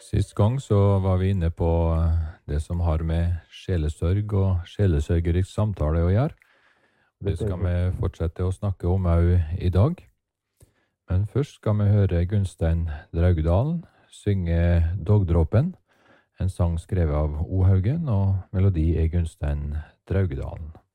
Sist gang så var vi inne på det som har med sjelesorg og sjelesørgerisk samtale å gjøre. Det skal vi fortsette å snakke om også i dag. Men først skal vi høre Gunstein Draugdalen synge Dogdråpen, en sang skrevet av O. Haugen, og melodi er Gunstein Draugdalen.